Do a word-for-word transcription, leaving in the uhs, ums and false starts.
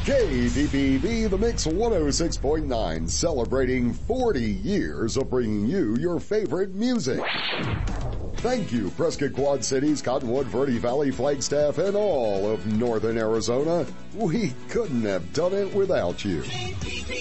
K D P B, The Mix one oh six point nine, celebrating forty years of bringing you your favorite music. Thank you, Prescott Quad Cities, Cottonwood, Verde Valley, Flagstaff, and all of northern Arizona. We couldn't have done it without you.